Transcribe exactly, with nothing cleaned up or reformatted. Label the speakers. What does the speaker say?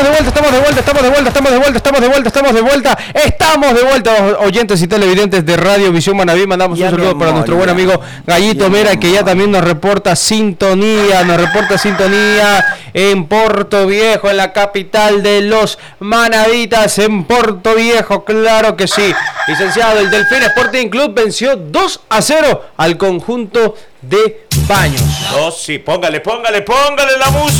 Speaker 1: estamos de vuelta, estamos de vuelta, estamos de vuelta, estamos de vuelta, estamos de vuelta, estamos de vuelta, estamos de vuelta, oyentes y televidentes de Radio Visión Manaví. Mandamos ya un saludo para nuestro buen amigo Gallito Mera, que ya también nos reporta sintonía, nos reporta sintonía en Puerto Viejo, en la capital de los Manavitas, en Puerto Viejo, claro que sí. Licenciado, el Delfín Sporting Club venció dos a cero al conjunto de Baños.
Speaker 2: No, sí, póngale, póngale, póngale la música.